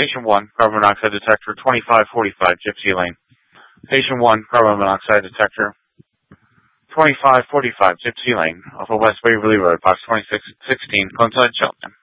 Station 1, carbon monoxide detector 2545, Gypsy Lane. Station 1, carbon monoxide detector 2545, Gypsy Lane, off of West Waverly Road, box 2616, Glenside, Cheltenham.